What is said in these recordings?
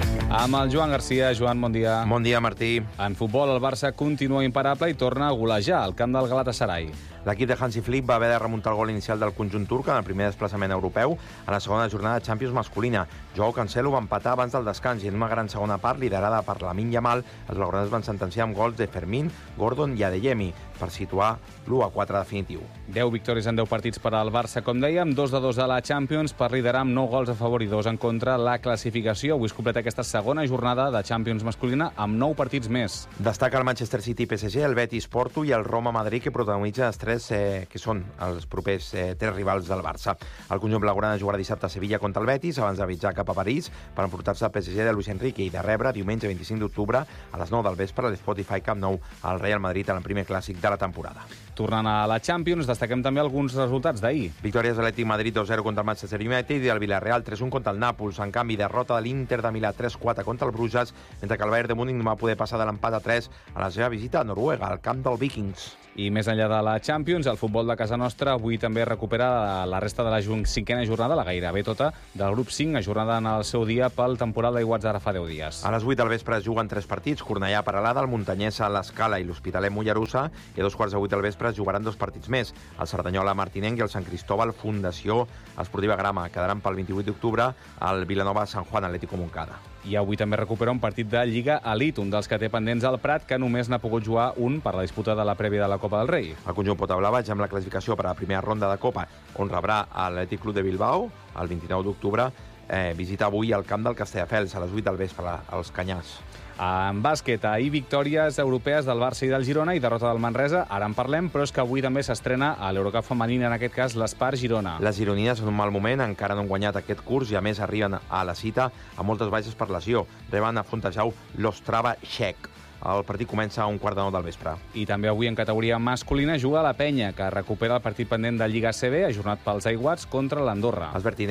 Amb el Joan Garcia. Joan, bon dia. Bon dia, Martí. En futbol, el Barça continua imparable i torna a golejar al camp del Galatasaray. L'equip de Hansi Flick va haver de remuntar el gol inicial del conjunt turc en el primer desplaçament europeu a la segona jornada de Champions masculina. Joao Cancelo va empatar abans del descans i en una gran segona part, liderada per Lamine Yamal, els blaugranes van sentenciar amb gols de Fermín, Gordon i Adeyemi per situar l'1-4 definitiu. 10 victòries en 10 partits per al Barça, com dèiem, 2-2 a la Champions per liderar amb 9 gols a favor i 2 en contra la classificació. Avui es completa aquesta segona jornada de Champions masculina amb 9 partits més. Destaca el Manchester City PSG, el Betis Porto i el Roma Madrid, que protagonitzen els tres que són els propers tres rivals del Barça. El conjunt blaugrana jugarà dissabte a Sevilla contra el Betis abans de viatjar cap a París per enfrontar-se al PSG de Luis Enrique i de rebre diumenge 25 d'octubre a les 9 del vespre a l'Spotify Camp Nou al Real Madrid en el primer clàssic de la temporada. Tornant a la Champions, destaquem també alguns resultats d'ahir. Victòries de l'Atlètic Madrid 2-0 contra el Manchester United i del Villarreal 3-1 contra el Nàpols. En canvi, derrota de l'Inter de Milà 3-4 contra el Bruges, mentre que el Bayern de Múnich no va poder passar de l'empat a 3 a la seva visita a Noruega, al camp del Vikings. I més enllà de la Champions, el futbol de casa nostra avui també recupera la resta de la cinquena jornada, la gairebé tota, del grup 5, ajornada en el seu dia pel temporal d'aiguats d'ara fa 10 dies. A les 8 del vespre es juguen 3 partits, Cornellà, Peralada, el Montanyesa, l'Escala i l'Hospitalet Mollerussa, i a 2:15 del vespre es jugaran 2 partits més, el Cerdanyola Martinenc i el Sant Cristóbal Fundació Esportiva Grama. Quedaran pel 28 d'octubre al Vilanova Sant Juan Atlético Montcada. I avui també recupera un partit de Lliga Elite, un dels que té pendents al Prat, que només n'ha pogut jugar un per la disputa de la prèvia de la Copa del Rei. El conjunt pot hablar baix amb la classificació per a la primera ronda de Copa, on rebrà l'Atlètic Club de Bilbao el 29 d'octubre. Visita avui el camp del Castelldefels a les 8 del vespre, als Canyars. En bàsquet, ahir victòries europees del Barça i del Girona i derrota del Manresa. Ara en parlem, però és que avui també s'estrena a l'Eurocup femenina, en aquest cas l'Espar Girona. Les gironines en un mal moment, encara no han guanyat aquest curs i a més arriben a la cita amb moltes baixes per lesió. Reben a Fontejau l'Ostrava Txec. El partit comença a 1:15 del vespre. I també avui en categoria masculina juga la Penya, que recupera el partit pendent de Lliga ACB, ajornat pels aiguats contra l'Andorra.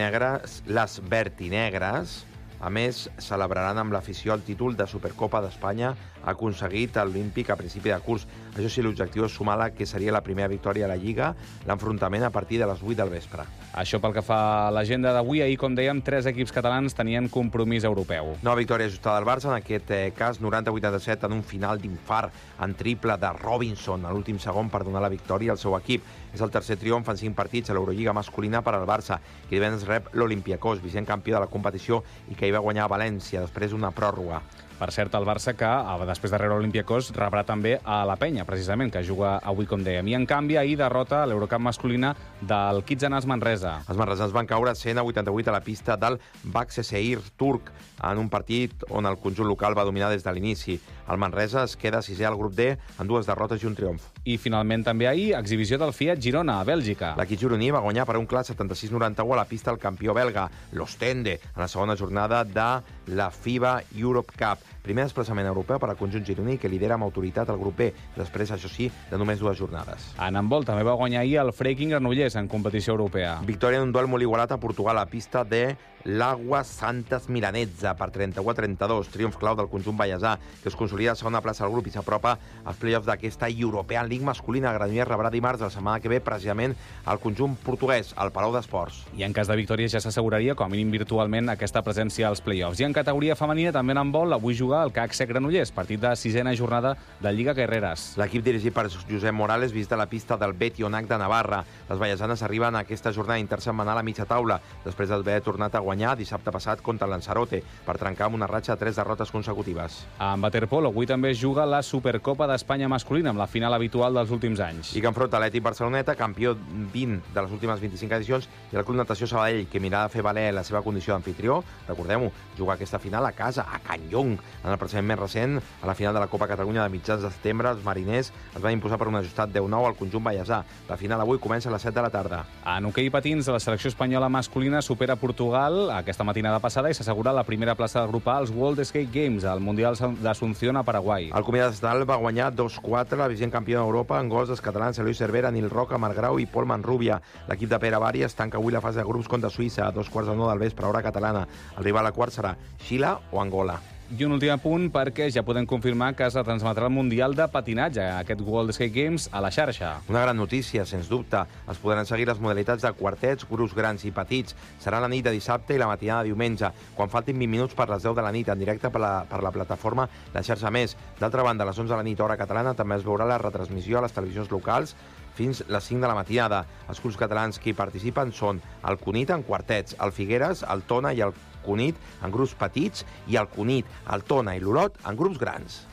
Les vertinegres, a més, celebraran amb l'afició el títol de Supercopa d'Espanya aconseguit a l'Olímpic a principi de curs. Això sí, l'objectiu és sumar la que seria la primera victòria a la Lliga, l'enfrontament a partir de les 8 del vespre. Això pel que fa a l'agenda d'avui. Ahir, com dèiem, 3 equips catalans tenien compromís europeu. Nova victòria ajustada del Barça, en aquest cas 90-87 en un final d'infart en triple de Robinson a l'últim segon per donar la victòria al seu equip. És el tercer triomf en 5 partits a l'Eurolliga masculina per al Barça, que divendres rep l'Olympiacos, vigent campió de la competició i que hi va guanyar a València després d'una pròrroga. Per cert, el Barça, que després de rebre l'Olympiacos, rebrà també a la Penya, precisament, que juga avui, com dèiem. I, en canvi, ahir derrota a l'Eurocup masculina del Kitzanas Manresa. Els manresans van caure 100-88 a la pista del Başakşehir turc, en un partit on el conjunt local va dominar des de l'inici. El Manresa es queda sisè al grup D, amb 2 derrotes i un triomf. I, finalment, també ahir, exhibició del Fiat Girona, a Bèlgica. L'equip gironí va guanyar per un clar 76-91 a la pista el campió belga, l'Ostende, en la segona jornada de la FIBA Europe Cup. Primer desplaçament europeu per al conjunt gironí, que lidera amb autoritat el grup B, després, això sí, de només 2 jornades. En handbol també va guanyar ahir el Freiking Granollers en competició europea. Victòria en un duel molt igualat a Portugal, a la pista de l'Agua Santas Milanesa per 31-32. Triomf clau del conjunt ballesà, que es consolida a segona plaça del grup i s'apropa als play-offs d'aquesta European League masculina. Granollers rebrà dimarts de la setmana que ve precisament el conjunt portuguès, al Palau d'Esports. I en cas de victòria ja s'asseguraria, com a mínim virtualment, aquesta presència als play-offs. I en categoria femenina també en handbol, avui juga el CAC Granollers, partit de 6a jornada de Lliga Guerreras. L'equip dirigit per Josep Morales visita la pista del Betionac de Navarra. Les ballesanes arriben a aquesta jornada intersetmanal a mitja taula, després d'haver tornat a guanyar dissabte passat contra el Lanzarote, per trencar amb una ratxa de 3 derrotes consecutives. En waterpolo, avui també juga la Supercopa d'Espanya masculina, amb la final habitual dels últims anys. I que enfronta l'Atlètic Barceloneta, campió 20 de les últimes 25 edicions, i el Club Natació Sabadell, que mirarà de fer valer la seva condició d'anfitrió. Recordem-ho, jugar aquesta final a casa, a Can Llong. En el precedent més recent, a la final de la Copa Catalunya de mitjans de setembre, els mariners es van imposar per un ajustat 10-9 al conjunt ballesà. La final avui comença a les 7 de la tarda. En hoquei patins, la selecció espanyola masculina supera Portugal aquesta matinada passada i s'assegura la primera plaça del grup A als World Skate Games, al Mundial d'Asunción a Paraguai. El Comitat Estatal va guanyar 2-4 la vigent campió d'Europa en gols dels catalans Eloy Cervera, Nil Roca, Marc Grau i Pol Manrubia. L'equip de Pere Bàries tanca avui la fase de grups contra Suïssa a 2:15 del vespre, hora catalana. El rival a quart serà Xile o Angola. I un últim apunt, perquè ja podem confirmar que es retransmetrà el Mundial de Patinatge, aquest World Skate Games, a la xarxa. Una gran notícia, sens dubte. Es podran seguir les modalitats de quartets, grups grans i petits. Serà la nit de dissabte i la matinada de diumenge, quan faltin 20 minuts per les 10 de la nit, en directe per la plataforma La Xarxa Més. D'altra banda, a les 11 de la nit, hora catalana, també es veurà la retransmissió a les televisions locals fins les 5 de la matinada. Els clubs catalans que hi participen són el Cunit en quartets, el Figueres, el Tona i el Cunit en grups petits i el Cunit, el Tona i l'Olot en grups grans.